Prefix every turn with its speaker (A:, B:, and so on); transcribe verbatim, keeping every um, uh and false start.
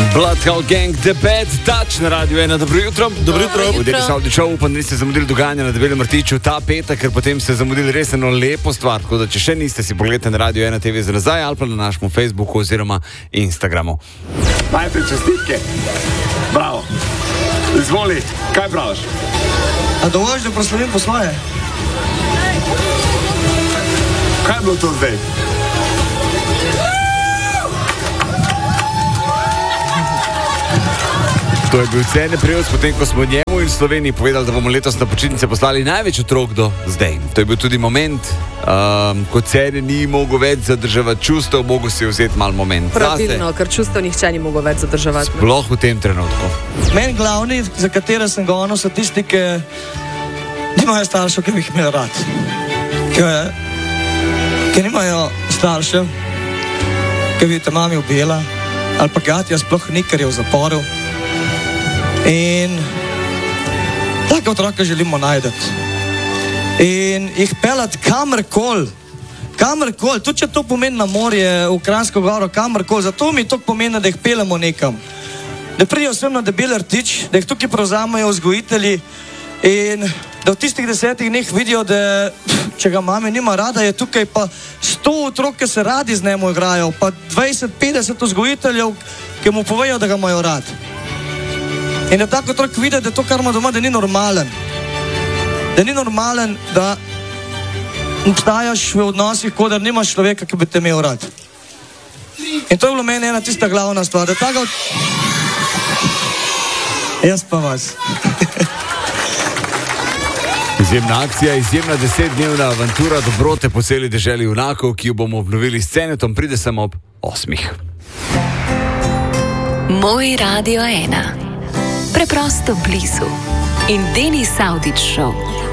A: Bloodhound Gang, The Bad Touch na Radio ena. Dobro jutro.
B: Dobro jutro.
A: V delu Saudi Show, upam, da niste zamudili dogajanja na Debelem rtiču ta petek, ker potem ste zamudili res eno lepo stvar. Tako da, če še niste, si pogledajte na Radio ena T V za nazaj ali pa na našem Facebooku oziroma Instagramu.
C: Majte čestitke. Bravo. Izvoli, kaj praviš?
B: A dovolj, da proslavim po svoje?
C: Kaj je bilo to zdaj?
A: To je bil Cene Prevc, potem ko smo njemu in Sloveniji povedali, da bomo letos na počitnice poslali največ otrok do zdaj. To je bil tudi moment, um, ko Cene ni mogel več zadrževati čustev, mogel si vzeti mal moment.
D: Pravilno, ker čustev nihče ni mogel več zadrževati.
A: Sploh v tem trenutku.
B: Meni glavni, za katere sem govoril, so tisti, ki nimajo staršev, ki bi jih imeli rad. Ki, ki nimajo staršev, ki bi te mami ubila, ali pa gatja sploh ni, ker je v zaporu. In take otroke želimo najdeti. In jih pelati kamorkoli, kamorkoli, tudi če to pomeni na morje, v Kranjsko goro, kamorkoli, zato mi to pomeni, da jih pelemo nekam. Da pridejo sem na Debeli rtič, da jih tukaj prevzamejo vzgojitelji in da v tistih desetih dneh vidijo, da če ga mame nima rada, je tukaj pa sto otrok, ki se radi z njemu igrajo, pa dvajset petdeset vzgojiteljev, ki mu povejo, da ga imajo rad. In da tako otrok vidi, da to, kar ima doma, da ni normalen. Da ni normalen, da obstajaš v odnosih, kot da nimaš človeka, ki bi te imel rad. In to je bilo meni ena tista glavna stvar, da tako... Jaz pa vas.
A: Izjemna akcija, izjemna desetdnevna avantura dobrote po celi deželi junakov, ki jo bomo obnovili s Cenetom, pride sem ob osmih.
E: Moj Radio ena. Preprosto blizu. In Denis Saudić Show.